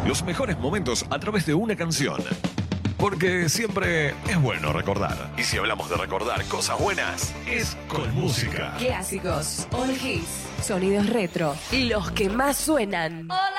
Los mejores momentos a través de una canción. Porque siempre es bueno recordar. Y si hablamos de recordar cosas buenas, es con música. Clásicos, all hits, sonidos retro y los que más suenan. Hola.